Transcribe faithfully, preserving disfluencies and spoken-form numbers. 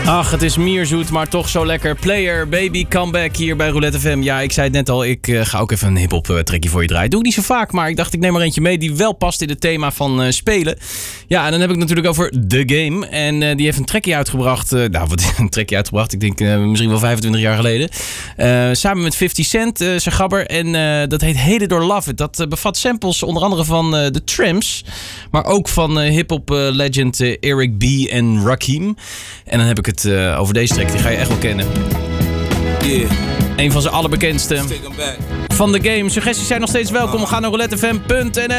Ach, het is mierzoet, maar toch zo lekker. Player, baby, comeback hier bij Roulette F M. Ja, ik zei het net al, ik uh, ga ook even een hiphop uh, trekje voor je draaien. Doe ik niet zo vaak, maar ik dacht ik neem er eentje mee die wel past in het thema van uh, spelen. Ja, en dan heb ik het natuurlijk over The Game. En uh, die heeft een trekje uitgebracht. Uh, nou, wat een trekje uitgebracht? Ik denk uh, misschien wel vijfentwintig jaar geleden. Uh, samen met fifty cent, uh, zijn gabber. En uh, dat heet Hated or Love It. Dat uh, bevat samples onder andere van uh, The Tramps. Maar ook van uh, hiphop uh, legend uh, Eric B. en Rakim. En dan heb ik het uh, over deze track. Die ga je echt wel kennen. Yeah. Een van zijn allerbekendste. Van The Game. Suggesties zijn nog steeds welkom. Ga naar roulette f m punt n l.